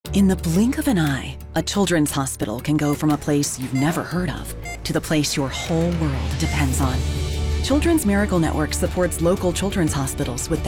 In the blink of an eye, a children's hospital can go from a place you've never heard of to the place your whole world depends on. Children's Miracle Network supports local children's hospitals with